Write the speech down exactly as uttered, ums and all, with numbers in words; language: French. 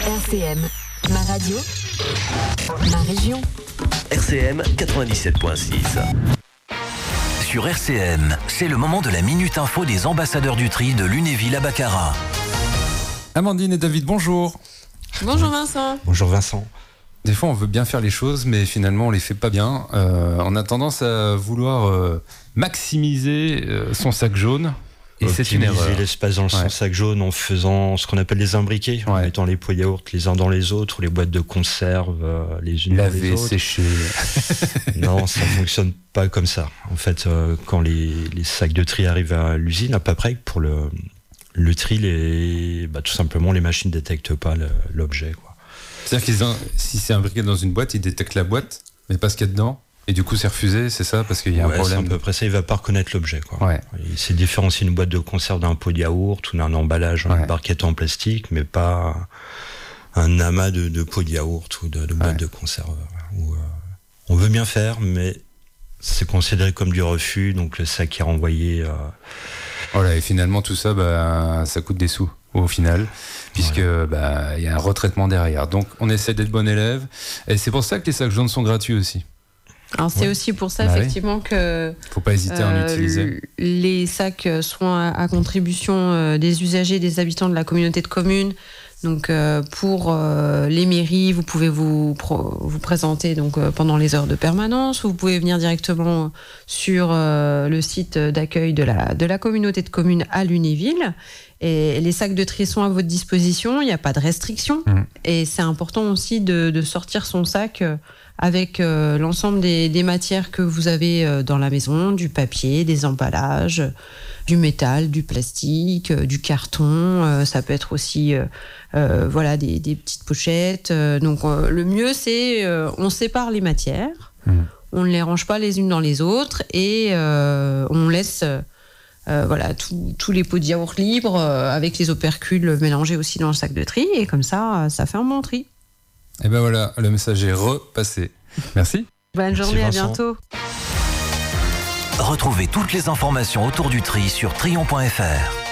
R C M, ma radio, ma région. R C M quatre-vingt-dix-sept virgule six. Sur R C M, c'est le moment de la Minute Info des ambassadeurs du tri de Lunéville à Baccarat. Amandine et David, bonjour. Bonjour Vincent. Bonjour Vincent. Des fois, on veut bien faire les choses, mais finalement, on les fait pas bien. Euh, on a tendance à vouloir euh, maximiser euh, son sac jaune. Et c'est une erreur. Optimiser l'espace dans le Ouais. son sac jaune en faisant ce qu'on appelle les imbriqués, en Ouais. mettant les pots yaourts les uns dans les autres, ou les boîtes de conserve euh, les unes dans les Laver, autres. sécher. Non, ça fonctionne pas comme ça. En fait, euh, quand les, les sacs de tri arrivent à l'usine, à peu près, pour le, le tri, les, bah, tout simplement, les machines détectent pas le- l'objet, quoi. C'est-à-dire qu'ils ont- si c'est imbriqué dans une boîte, ils détectent la boîte, mais pas ce qu'il y a dedans. Et du coup, c'est refusé, c'est ça, parce qu'il y a Ouais, un c'est problème. à peu près ça, il va pas reconnaître l'objet, quoi. Ouais. Il sait différencier une boîte de conserve d'un pot de yaourt ou d'un emballage, Ouais. une barquette en plastique, mais pas un amas de, de pots de yaourt ou de, de boîtes Ouais. de conserve. Où, euh, on veut bien faire, mais c'est considéré comme du refus, donc le sac est renvoyé. Euh, Voilà, et finalement, tout ça, bah, ça coûte des sous, au final, puisque bah, il y a un retraitement derrière. Donc, on essaie d'être bon élève. Et c'est pour ça que les sacs jaunes sont gratuits aussi. Alors c'est Ouais. aussi pour ça Bah oui. effectivement que Faut pas hésiter à en euh, utiliser. l- les sacs seront à, à contribution euh, des usagers, des habitants de la communauté de communes. Donc euh, pour euh, les mairies, vous pouvez vous, pro- vous présenter donc, euh, pendant les heures de permanence. Vous pouvez venir directement sur euh, le site d'accueil de la, de la communauté de communes à Lunéville. Et les sacs de tri sont à votre disposition, il n'y a pas de restriction. Mmh. Et c'est important aussi de, de sortir son sac euh, avec euh, l'ensemble des, des matières que vous avez euh, dans la maison, du papier, des emballages, euh, du métal, du plastique, euh, du carton. euh, ça peut être aussi euh, euh, voilà, des, des petites pochettes. euh, donc euh, le mieux, c'est euh, on sépare les matières, Mmh. on ne les range pas les unes dans les autres et euh, on laisse... euh, Euh, voilà, tout- tous les pots de yaourt libres euh, avec les opercules mélangés aussi dans le sac de tri et comme ça, euh, ça fait un bon tri. Et ben voilà, le message est repassé. Merci. Bonne Merci, journée, à Vincent. bientôt. Retrouvez toutes les informations autour du tri sur trion point f r.